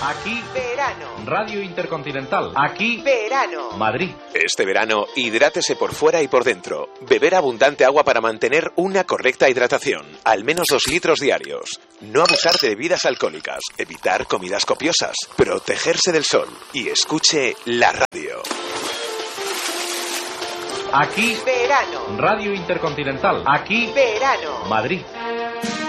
Aquí verano. Radio Intercontinental. Aquí verano. Madrid. Este verano, hidrátese por fuera y por dentro. Beber abundante agua para mantener una correcta hidratación. Al menos 2 litros diarios. No abusar de bebidas alcohólicas. Evitar comidas copiosas. Protegerse del sol. Y escuche la radio. Aquí verano. Radio Intercontinental. Aquí verano. Madrid.